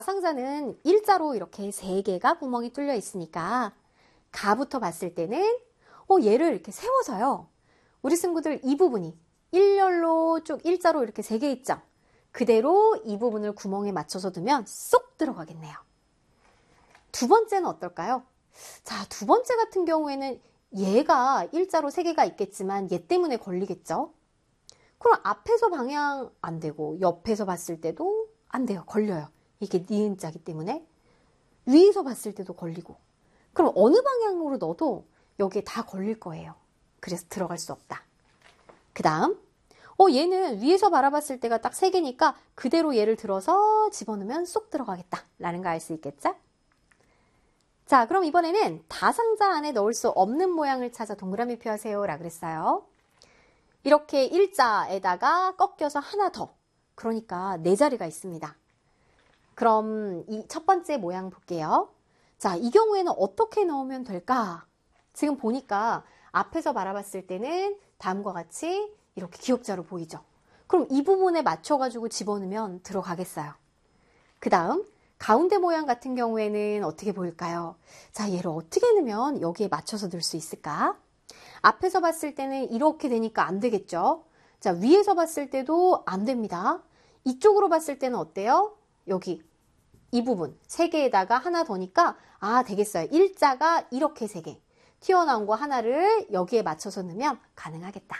상자는 일자로 이렇게 3개가 구멍이 뚫려 있으니까 가부터 봤을 때는 얘를 이렇게 세워서요. 우리 친구들 이 부분이 일렬로 쭉 일자로 이렇게 3개 있죠? 그대로 이 부분을 구멍에 맞춰서 두면 쏙 들어가겠네요. 두 번째는 어떨까요? 자, 두 번째 같은 경우에는 얘가 일자로 3개가 있겠지만 얘 때문에 걸리겠죠? 그럼 앞에서 방향 안 되고 옆에서 봤을 때도 안 돼요. 걸려요. 이게 니은자기 때문에. 위에서 봤을 때도 걸리고. 그럼 어느 방향으로 넣어도 여기에 다 걸릴 거예요. 그래서 들어갈 수 없다. 그 다음 얘는 위에서 바라봤을 때가 딱 3개니까 그대로 얘를 들어서 집어넣으면 쏙 들어가겠다 라는 거 알 수 있겠죠? 자, 그럼 이번에는 다상자 안에 넣을 수 없는 모양을 찾아 동그라미 표하세요 라 그랬어요. 이렇게 일자에다가 꺾여서 하나 더, 그러니까 4자리가 있습니다. 그럼 이 첫 번째 모양 볼게요. 자, 이 경우에는 어떻게 넣으면 될까? 지금 보니까 앞에서 바라봤을 때는 다음과 같이 이렇게 기역자로 보이죠? 그럼 이 부분에 맞춰가지고 집어넣으면 들어가겠어요. 그 다음 가운데 모양 같은 경우에는 어떻게 보일까요? 자, 얘를 어떻게 넣으면 여기에 맞춰서 넣을 수 있을까? 앞에서 봤을 때는 이렇게 되니까 안 되겠죠? 자, 위에서 봤을 때도 안 됩니다. 이쪽으로 봤을 때는 어때요? 여기 이 부분 3개에다가 하나 더니까 되겠어요. 일자가 이렇게 3개 튀어나온 거 하나를 여기에 맞춰서 넣으면 가능하겠다.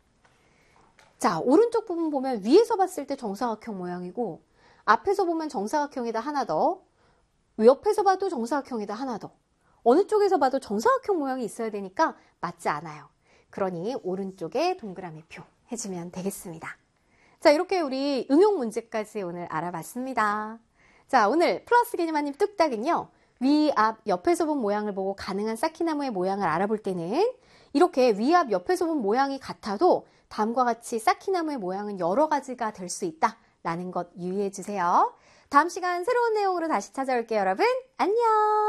자, 오른쪽 부분 보면 위에서 봤을 때 정사각형 모양이고 앞에서 보면 정사각형에다 하나 더, 옆에서 봐도 정사각형에다 하나 더, 어느 쪽에서 봐도 정사각형 모양이 있어야 되니까 맞지 않아요. 그러니 오른쪽에 동그라미 표 해주면 되겠습니다. 자, 이렇게 우리 응용 문제까지 오늘 알아봤습니다. 자, 오늘 플러스 개념하님 뚝딱은요. 위, 앞, 옆에서 본 모양을 보고 가능한 쌓기나무의 모양을 알아볼 때는 이렇게 위, 앞, 옆에서 본 모양이 같아도 다음과 같이 쌓기나무의 모양은 여러 가지가 될 수 있다 라는 것 유의해 주세요. 다음 시간 새로운 내용으로 다시 찾아올게요, 여러분. 안녕!